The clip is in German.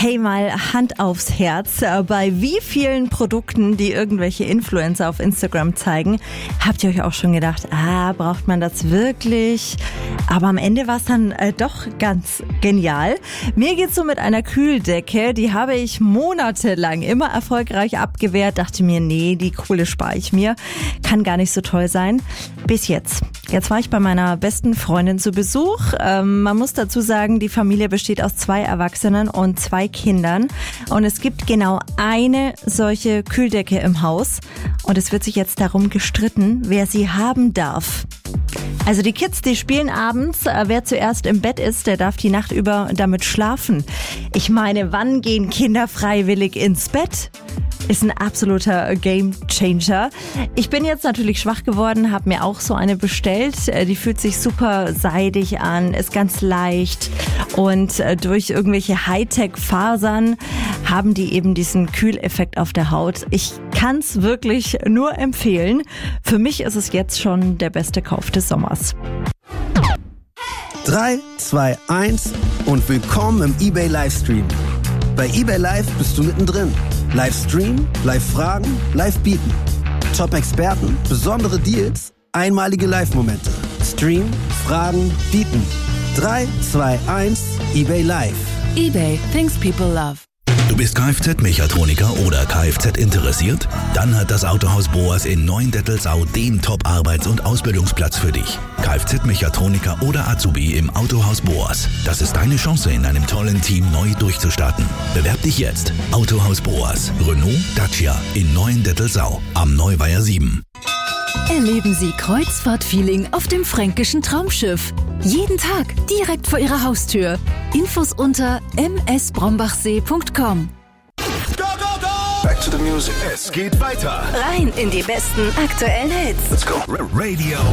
Hey, mal Hand aufs Herz. Bei wie vielen Produkten, die irgendwelche Influencer auf Instagram zeigen, habt ihr euch auch schon gedacht, braucht man das wirklich? Aber am Ende war es dann doch ganz genial. Mir geht's so mit einer Kühldecke, die habe ich monatelang immer erfolgreich abgewehrt. Dachte mir, nee, die Kohle spare ich mir. Kann gar nicht so toll sein. Bis jetzt. Jetzt war ich bei meiner besten Freundin zu Besuch. Man muss dazu sagen, die Familie besteht aus 2 Erwachsenen und 2 Kindern. Und es gibt genau eine solche Kühldecke im Haus. Und es wird sich jetzt darum gestritten, wer sie haben darf. Also die Kids, die spielen abends. Wer zuerst im Bett ist, der darf die Nacht über damit schlafen. Ich meine, wann gehen Kinder freiwillig ins Bett? Ist ein absoluter Game-Changer. Ich bin jetzt natürlich schwach geworden, habe mir auch so eine bestellt. Die fühlt sich super seidig an, ist ganz leicht und durch irgendwelche Hightech-Fasern haben die eben diesen Kühleffekt auf der Haut. Ich kann es wirklich nur empfehlen. Für mich ist es jetzt schon der beste Kauf des Sommers. 3, 2, 1 und willkommen im eBay Livestream. Bei eBay Live bist du mittendrin. Livestream, Live-Fragen, Live-Bieten. Top-Experten, besondere Deals, einmalige Live-Momente. Stream, Fragen, Bieten. 3, 2, 1, eBay Live. eBay, things people love. Du bist Kfz-Mechatroniker oder Kfz interessiert? Dann hat das Autohaus Boas in Neuendettelsau den Top-Arbeits- und Ausbildungsplatz für dich. Kfz-Mechatroniker oder Azubi im Autohaus Boas. Das ist deine Chance, in einem tollen Team neu durchzustarten. Bewerb dich jetzt. Autohaus Boas. Renault, Dacia in Neuendettelsau am Neuweiher 7. Erleben Sie Kreuzfahrt-Feeling auf dem fränkischen Traumschiff. Jeden Tag direkt vor Ihrer Haustür. Infos unter msbrombachsee.com. Back to the music. Es geht weiter. Rein in die besten aktuellen Hits. Let's go. Radio